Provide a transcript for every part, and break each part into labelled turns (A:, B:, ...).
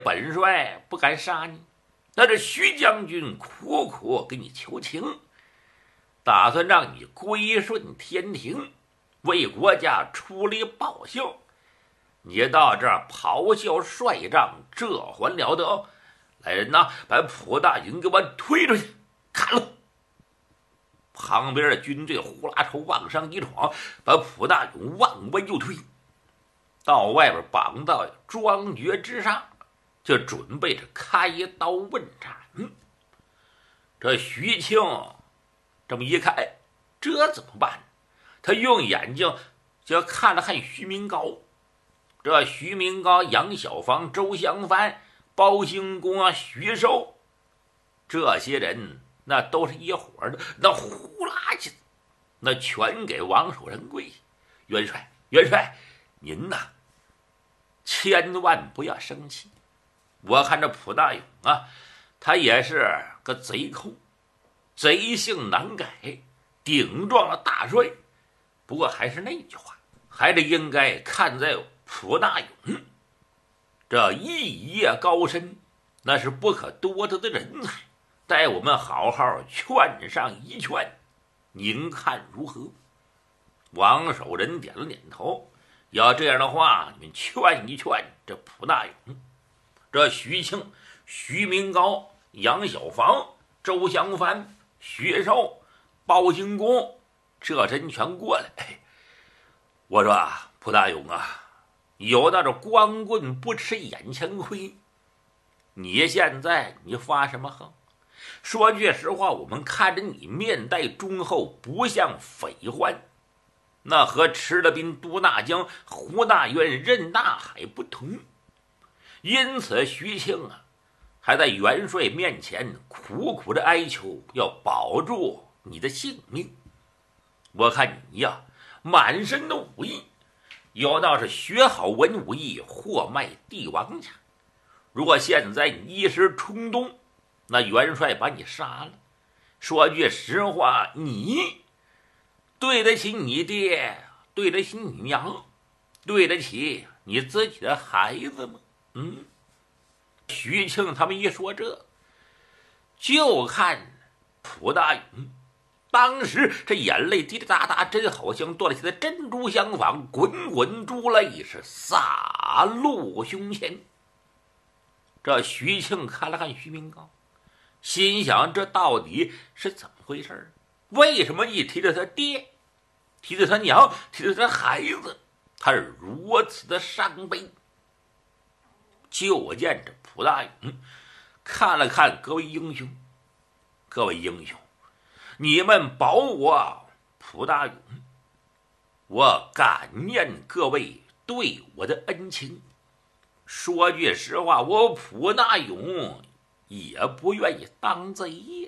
A: 本帅不敢杀你，那这徐将军苦苦给你求情，打算让你归顺天庭，为国家出力报效。你到这儿咆哮帅帐，这还了得！来人呐，把蒲大营给我推出去，砍了！旁边的军队呼啦朝往上一闯，把蒲大勇往外又推，到外边绑到庄爵之上，就准备着开刀问斩。这徐庆这么一看，这怎么办？他用眼睛就看了看徐明高。这徐明高、杨小房、周香帆、包兴公、徐寿，这些人那都是一伙的，那呼啦去，那全给王守仁跪下。元帅，元帅，您呐，千万不要生气。我看这蒲大勇啊，他也是个贼寇，贼性难改，顶撞了大帅。不过还是那句话，还得应该看在蒲大勇这艺业高深，那是不可多得的人才，待我们好好劝上一劝，您看如何？王守仁点了点头，要这样的话，你们劝一劝这蒲大勇。这徐庆、徐明高、杨小房、周香帆、徐寿、包兴公，这人全过来。我说蒲大勇啊，有那种光棍不吃眼前亏，你现在你发什么横？说句实话，我们看着你面带忠厚，不像匪患，那和吃了兵都大江、胡大渊、任大海不同。因此徐庆啊，还在元帅面前苦苦的哀求，要保住你的性命。我看你呀，满身的武艺，有道是学好文武艺，货卖帝王家。如果现在你一时冲动，那元帅把你杀了，说句实话，你对得起你爹，对得起你娘，对得起你自己的孩子吗？徐庆他们一说这，就看蒲大勇当时这眼泪滴滴答答，真好像断了线的珍珠相仿，滚滚珠泪是洒落胸前。这徐庆看了看徐明高，心想这到底是怎么回事？为什么一提到他爹，提到他娘，提到他孩子，他是如此的伤悲？就见这蒲大勇看了看各位英雄，各位英雄，你们保我蒲大勇，我感念各位对我的恩情。说句实话，我蒲大勇也不愿意当贼呀。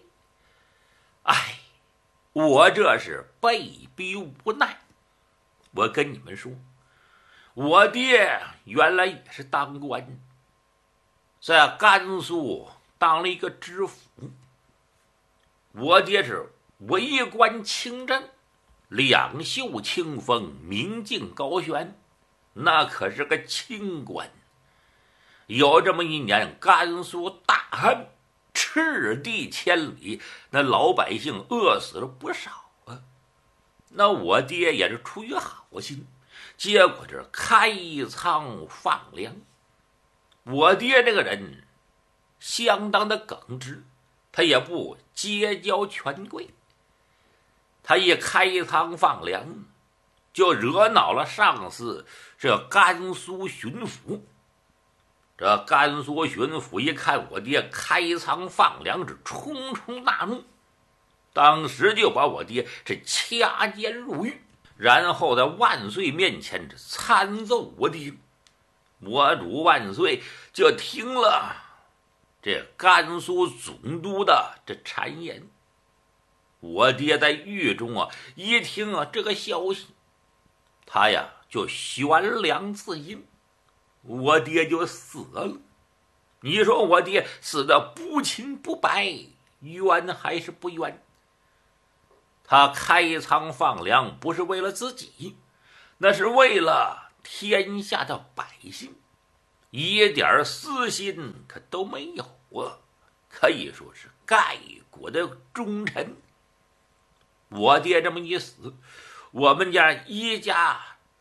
A: 我这是被逼无奈。我跟你们说，我爹原来也是当官，在甘肃当了一个知府。我爹是为官清正，两袖清风，明镜高悬，那可是个清官。有这么一年，甘肃大旱，赤地千里，那老百姓饿死了不少啊。那我爹也是出于好心，结果这开仓放粮。我爹这个人相当的耿直，他也不结交权贵，他一开仓放粮，就惹恼了上司这甘肃巡抚。这甘肃巡抚一看我爹开仓放粮，是冲冲大怒，当时就把我爹这掐监入狱，然后在万岁面前这参奏我爹。我主万岁就听了这甘肃总督的这谗言。我爹在狱中啊，一听这个消息，他呀就悬梁自尽，我爹就死了。你说我爹死的不清不白，冤还是不冤？他开仓放粮不是为了自己，那是为了天下的百姓。 一点私心可都没有啊，可以说是盖国的忠臣。我爹这么一死，我们家一家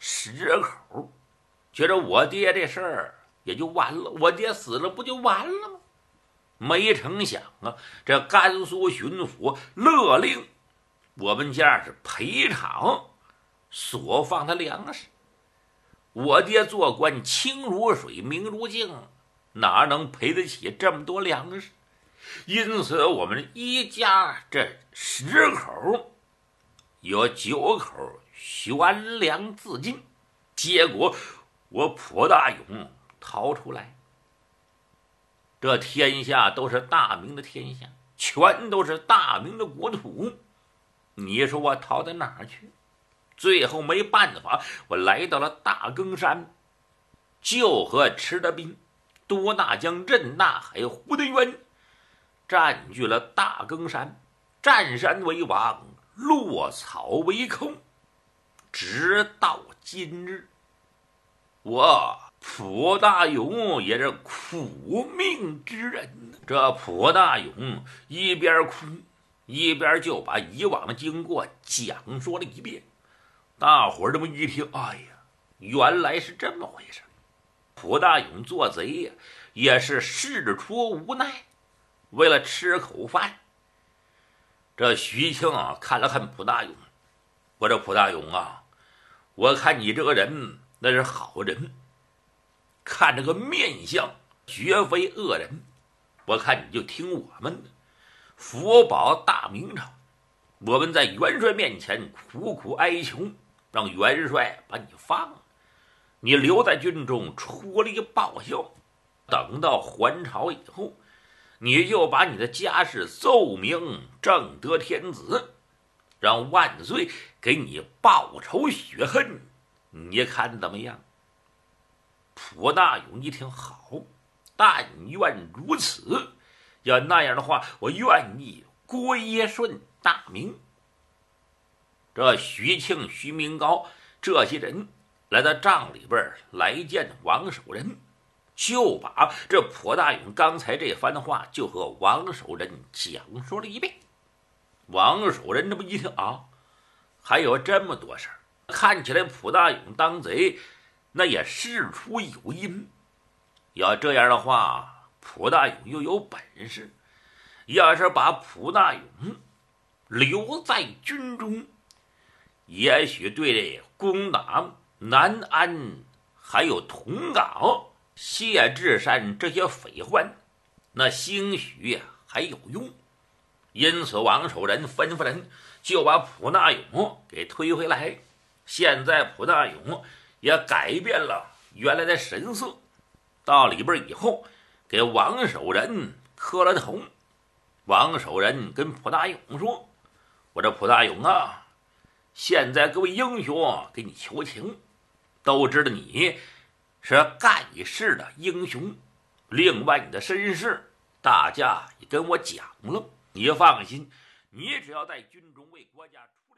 A: 10口，觉着我爹这事儿也就完了，我爹死了不就完了吗？没成想啊，这甘肃巡抚勒令我们家是赔偿所放的粮食。我爹做官清如水明如镜，哪能赔得起这么多粮食？因此我们一家这10口有9口悬梁自尽，结果我蒲大勇逃出来。这天下都是大明的天下，全都是大明的国土，你说我逃到哪儿去？最后没办法，我来到了大更山，就和池德斌、多大江、任大海、胡德渊占据了大更山，占山为王，落草为寇，直到今日。我蒲大勇也是苦命之人。这蒲大勇一边哭一边就把以往的经过讲说了一遍。大伙儿这么一听，哎呀，原来是这么回事。蒲大勇做贼呀，也是事出无奈，为了吃口饭。这徐庆啊，看了看蒲大勇，我说蒲大勇啊，我看你这个人那是好人，看这个面相绝非恶人，我看你就听我们的，福保大明朝，我们在元帅面前苦苦哀求，让元帅把你放了，你留在军中出力报效，等到还朝以后，你就把你的家事奏明正德天子，让万岁给你报仇雪恨，你看怎么样？蒲大勇一听，好，但愿如此。要那样的话，我愿意归顺大明。这徐庆、徐明高这些人来到帐里边来见王守仁，就把这蒲大勇刚才这番话就和王守仁讲说了一遍。王守仁这么一听啊，还有这么多事儿，看起来蒲大勇当贼那也事出有因。要这样的话，蒲大勇又有本事，要是把蒲大勇留在军中，也许对攻打南安还有同岗、谢志山这些匪患，那兴许还有用。因此王守仁吩咐人就把蒲大勇给推回来。现在蒲大勇也改变了原来的神色，到里边以后给王守仁磕了头。王守仁跟蒲大勇说，我这蒲大勇啊，现在各位英雄给你求情，都知道你是盖世的英雄，另外你的身世大家也跟我讲了，你放心，你只要在军中为国家出力。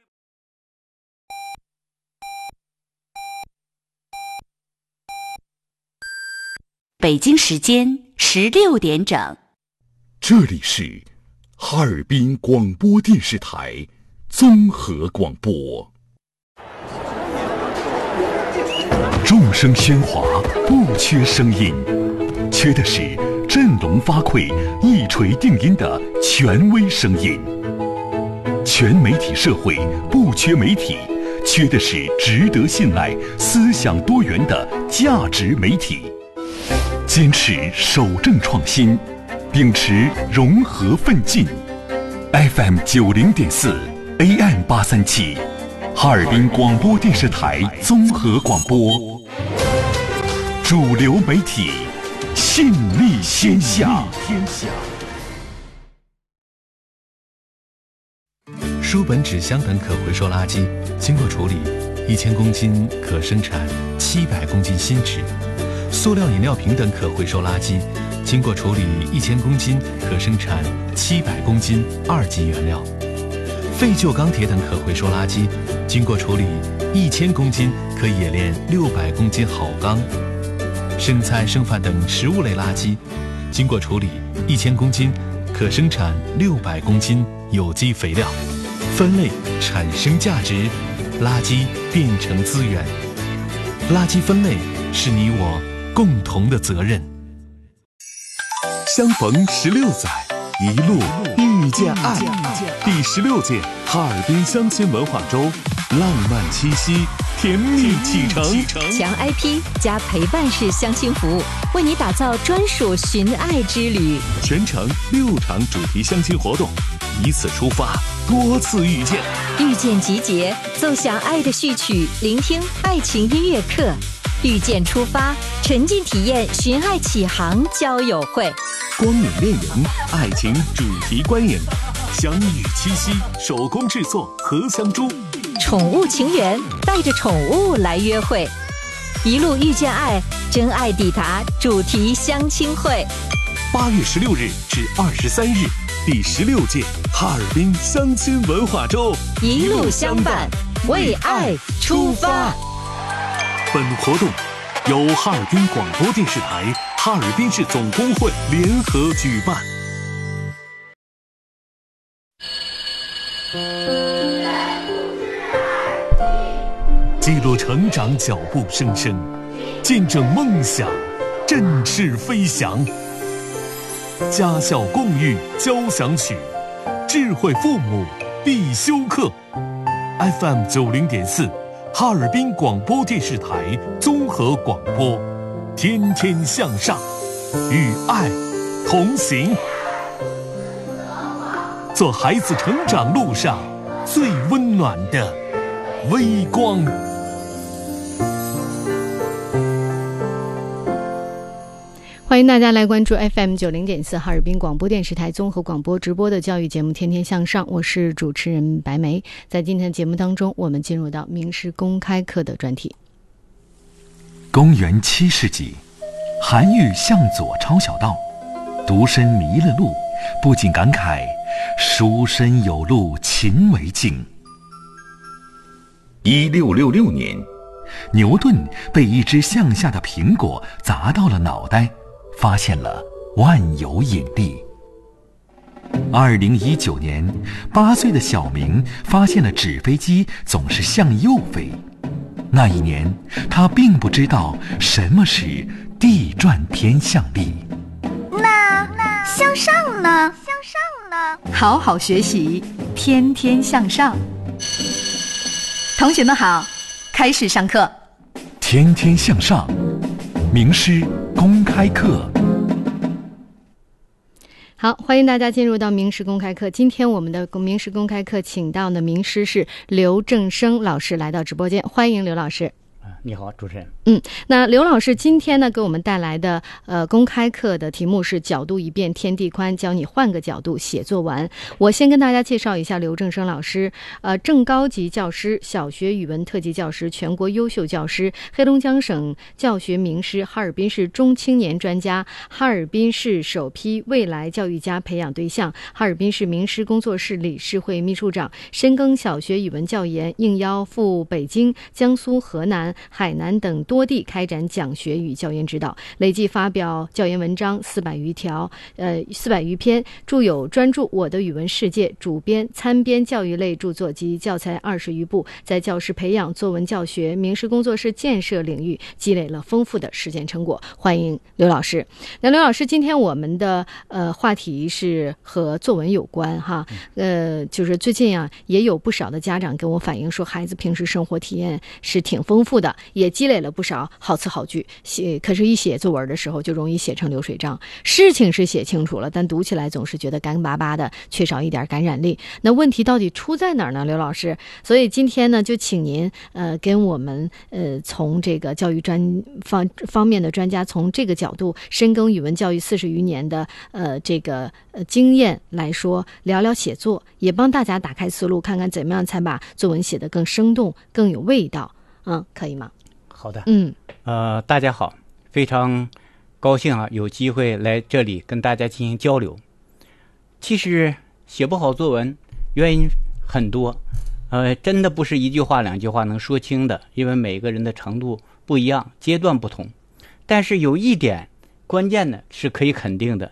B: 北京时间16点整，
C: 这里是哈尔滨广播电视台综合广播。众声喧哗，不缺声音，缺的是振聋发聩、一锤定音的权威声音。全媒体社会不缺媒体，缺的是值得信赖、思想多元的价值媒体。坚持守正创新，秉持融合奋进。FM 90.4 AM 837，哈尔滨广播电视台综合广播，主流媒体，信力天下。
D: 书本、纸箱等可回收垃圾经过处理，1000公斤可生产700公斤新纸。塑料饮料瓶等可回收垃圾经过处理1000公斤可生产700公斤2级原料。废旧钢铁等可回收垃圾经过处理1000公斤可冶炼600公斤好钢。 生菜、剩饭等食物类垃圾，经过处理，1000公斤可生产600公斤有机肥料。分类产生价值，垃圾变成资源。垃圾分类是你我共同的责任。
C: 相逢16载，一路遇见爱。第16届哈尔滨相亲文化周，浪漫七夕，甜蜜启程。
B: 强 IP 加陪伴式相亲服务，为你打造专属寻爱之旅。
C: 全程6场主题相亲活动，以此出发，多次遇见。
B: 遇见集结，奏响爱的序曲，聆听爱情音乐课。遇见出发，沉浸体验寻爱启航交友会。
C: 光影恋人，爱情主题观影，相遇七夕，手工制作荷香珠。
B: 宠物情缘，带着宠物来约会。一路遇见爱，真爱抵达主题相亲会。
C: 8月16日至23日，第16届哈尔滨相亲文化周，
B: 一路相伴，为爱出发。
C: 本活动由哈尔滨广播电视台、哈尔滨市总工会联合举办。记录成长脚步声声，见证梦想振翅飞翔。家校共育交响曲，智慧父母必修课。FM 90.4，哈尔滨广播电视台综合广播，天天向上，与爱同行，做孩子成长路上最温暖的微光。
E: 欢迎大家来关注 FM 90.4哈尔滨广播电视台综合广播直播的教育节目《天天向上》，我是主持人白梅。在今天的节目当中，我们进入到名师公开课的专题。
C: 公元7世纪，韩愈向左抄小道，独身迷了路，不禁感慨：书生有路勤为径。1666年，牛顿被一只向下的苹果砸到了脑袋，发现了万有引力。2019年，8岁的小明发现了纸飞机总是向右飞。那一年，他并不知道什么是地转偏向力。
F: 那向上呢？
B: 好好学习，天天向上。同学们好，开始上课。
C: 天天向上，名师公开课。
E: 好，欢迎大家进入到名师公开课。今天我们的名师公开课请到的名师是刘正生老师来到直播间，欢迎刘老师。
G: 你好，主持人。
E: 那刘老师今天呢给我们带来的公开课的题目是角度一变天地宽，教你换个角度写作文。我先跟大家介绍一下刘正生老师，正高级教师，小学语文特级教师，全国优秀教师，黑龙江省教学名师，哈尔滨市中青年专家，哈尔滨市首批未来教育家培养对象，哈尔滨市名师工作室理事会秘书长，深耕小学语文教研，应邀赴北京、江苏、河南、海南等多地开展讲学与教研指导，累计发表教研文章400余篇，著有专著《我的语文世界》，主编参编教育类著作及教材20余部，在教师培养、作文教学、名师工作室建设领域积累了丰富的实践成果。欢迎刘老师。那刘老师，今天我们的话题是和作文有关哈，就是最近啊也有不少的家长跟我反映说，孩子平时生活体验是挺丰富的，也积累了不少好词好句，可是一写作文的时候就容易写成流水账。事情是写清楚了，但读起来总是觉得干巴巴的，缺少一点感染力。那问题到底出在哪儿呢，刘老师？所以今天呢，就请您跟我们从这个教育方面的专家，从这个角度深耕语文教育40余年的这个经验来说，聊聊写作，也帮大家打开思路，看看怎么样才把作文写得更生动、更有味道。可以吗？
G: 好的。大家好，非常高兴有机会来这里跟大家进行交流。其实写不好作文原因很多，真的不是一句话两句话能说清的，因为每个人的程度不一样，阶段不同。 但是有一点关键的是可以肯定的，